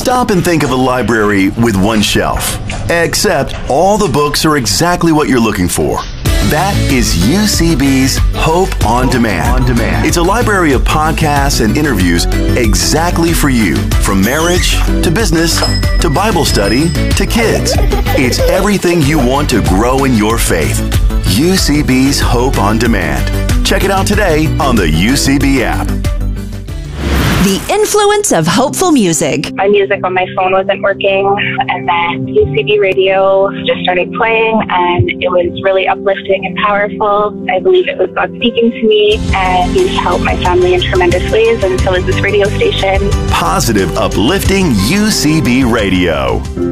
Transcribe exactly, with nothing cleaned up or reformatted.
Stop and think of a library with one shelf, except all the books are exactly what you're looking for. That is U C B's Hope on Demand. On Demand. It's a library of podcasts and interviews exactly for you. From marriage to business to Bible study to kids. It's everything you want to grow in your faith. U C B's Hope on Demand. Check it out today on the U C B app. The influence of hopeful music. My music on my phone wasn't working, and then U C B radio just started playing, and it was really uplifting and powerful. I believe it was God speaking to me, and He's helped my family in tremendous ways, and so is this radio station. Positive, uplifting U C B radio.